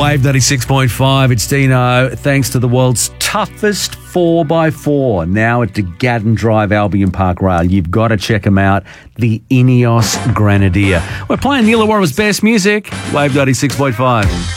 Wave 96.5. It's Dino. Thanks to the world's toughest 4x4. Now at the Gatton Drive Albion Park Rail. You've got to check them out. The Ineos Grenadier. We're playing the Illawarra's best music. Wave 96.5.